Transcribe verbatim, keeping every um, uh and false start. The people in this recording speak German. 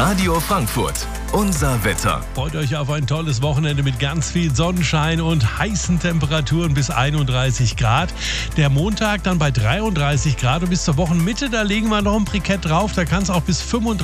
Radio Frankfurt. Unser Wetter. Freut euch auf ein tolles Wochenende mit ganz viel Sonnenschein und heißen Temperaturen bis einunddreißig Grad. Der Montag dann bei dreiunddreißig Grad und bis zur Wochenmitte, da legen wir noch ein Brikett drauf. Da kann es auch bis fünfunddreißig